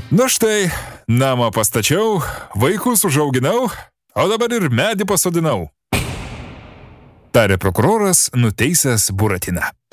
Na štai, namą pastačiau, vaikus užauginau, o dabar ir medį pasodinau. Tarė prokuroras, nuteisęs Buratiną.